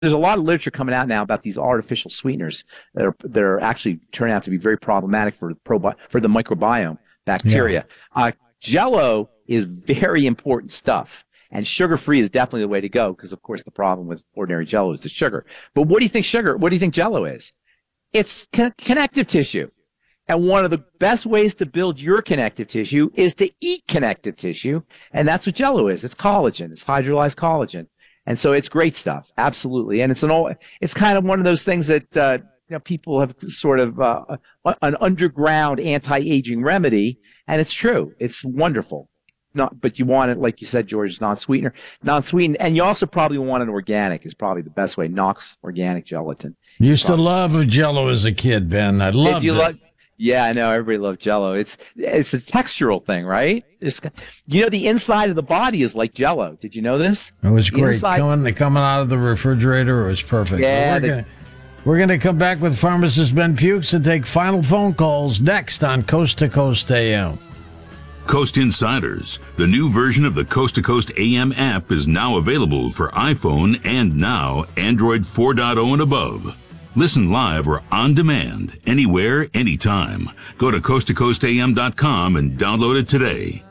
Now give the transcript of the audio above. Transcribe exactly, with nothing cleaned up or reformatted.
there's a lot of literature coming out now about these artificial sweeteners that are that are actually turning out to be very problematic for the probi- for the microbiome bacteria. Yeah. Uh, Jell-O is very important stuff, and sugar-free is definitely the way to go because, of course, the problem with ordinary Jell-O is the sugar. But what do you think sugar? What do you think Jell-O is? It's con- connective tissue. And one of the best ways to build your connective tissue is to eat connective tissue. And that's what Jell-O is. It's collagen. It's hydrolyzed collagen. And so it's great stuff. Absolutely. And it's an old, it's kind of one of those things that, uh, you know, people have sort of, uh, an underground anti-aging remedy. And it's true. It's wonderful. Not, but you want it, like you said, George, non-sweetener, non-sweetened. And you also probably want an organic is probably the best way. Knox organic gelatin. Used to love Jell-O as a kid, Ben. I loved Did you it. love, Yeah, I know. Everybody loves Jell-O. It's it's a textural thing, right? It's, you know, the inside of the body is like Jell-O. Did you know this? It was The great. inside- Coming, coming out of the refrigerator, it was perfect. Yeah, We're the- gonna, we're going to come back with pharmacist Ben Fuchs and take final phone calls next on Coast to Coast A M. Coast Insiders, the new version of the Coast to Coast A M app, is now available for iPhone and now Android four point oh and above. Listen live or on demand, anywhere, anytime. Go to coast to coast a m dot com and download it today.